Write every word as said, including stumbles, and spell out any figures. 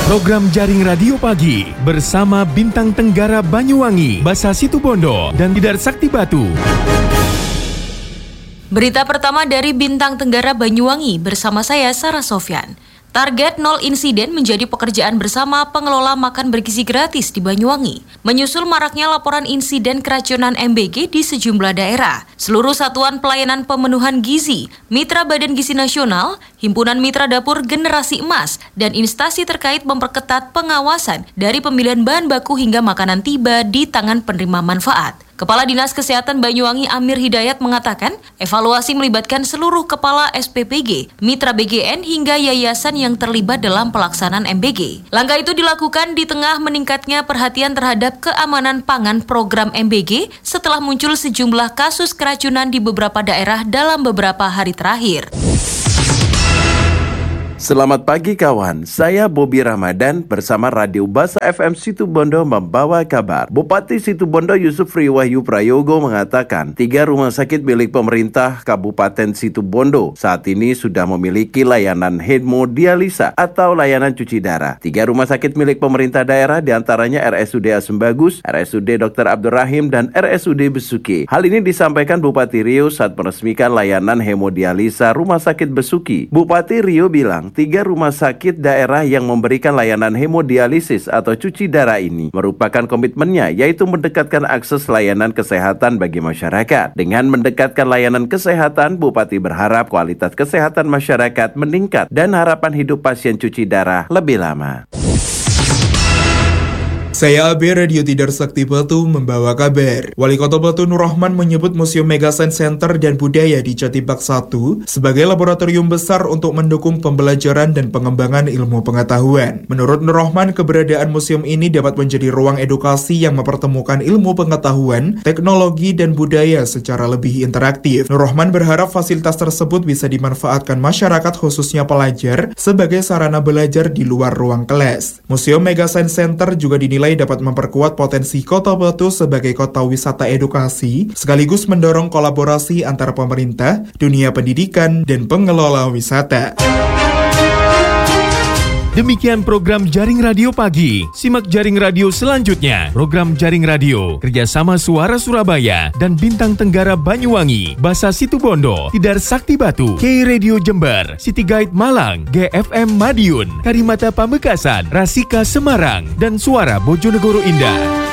Program Jaring Radio Pagi bersama Bintang Tenggara Banyuwangi, Basa Situbondo, dan Tidar Sakti Batu. Berita pertama dari Bintang Tenggara Banyuwangi bersama saya Sarah Sofyan. Target nol insiden menjadi pekerjaan bersama pengelola makan bergizi gratis di Banyuwangi. Menyusul maraknya laporan insiden keracunan M B G di sejumlah daerah, seluruh satuan pelayanan pemenuhan gizi, Mitra Badan Gizi Nasional, Himpunan Mitra Dapur Generasi Emas, dan instansi terkait memperketat pengawasan dari pemilihan bahan baku hingga makanan tiba di tangan penerima manfaat. Kepala Dinas Kesehatan Banyuwangi Amir Hidayat mengatakan, evaluasi melibatkan seluruh kepala S P P G, mitra B G N hingga yayasan yang terlibat dalam pelaksanaan M B G. Langkah itu dilakukan di tengah meningkatnya perhatian terhadap keamanan pangan program M B G setelah muncul sejumlah kasus keracunan di beberapa daerah dalam beberapa hari terakhir. Selamat pagi kawan, saya Bobi Ramadan bersama Radio Basa F M Situbondo membawa kabar. Bupati Situbondo Yusufri Wahyu Prayogo mengatakan tiga rumah sakit milik pemerintah Kabupaten Situbondo saat ini sudah memiliki layanan hemodialisa atau layanan cuci darah. Tiga rumah sakit milik pemerintah daerah diantaranya R S U D Asem Bagus, R S U D Dokter Abdurrahim, dan R S U D Besuki. Hal ini disampaikan Bupati Riau saat meresmikan layanan hemodialisa Rumah Sakit Besuki. Bupati Riau bilang, tiga rumah sakit daerah yang memberikan layanan hemodialisis atau cuci darah ini merupakan komitmennya, yaitu mendekatkan akses layanan kesehatan bagi masyarakat. Dengan mendekatkan layanan kesehatan, Bupati berharap kualitas kesehatan masyarakat meningkat dan harapan hidup pasien cuci darah lebih lama. Saya Abe, Radio Tidar Sakti Batu membawa kabar. Wali Kota Batu Nur Rahman menyebut Museum Megasains Center dan Budaya di Jatibak satu sebagai laboratorium besar untuk mendukung pembelajaran dan pengembangan ilmu pengetahuan. Menurut Nur Rahman, keberadaan museum ini dapat menjadi ruang edukasi yang mempertemukan ilmu pengetahuan, teknologi, dan budaya secara lebih interaktif. Nur Rahman berharap fasilitas tersebut bisa dimanfaatkan masyarakat khususnya pelajar sebagai sarana belajar di luar ruang kelas. Museum Megasains Center juga dinilai dapat memperkuat potensi Kota Batu sebagai kota wisata edukasi, sekaligus mendorong kolaborasi antara pemerintah, dunia pendidikan, dan pengelola wisata. Demikian program Jaring Radio Pagi. Simak Jaring Radio selanjutnya. Program Jaring Radio kerjasama Suara Surabaya dan Bintang Tenggara Banyuwangi, Basa Situbondo, Tidar Sakti Batu, K Radio Jember, City Guide Malang, G F M Madiun, Karimata Pamekasan, Rasika Semarang, dan Suara Bojonegoro Indah.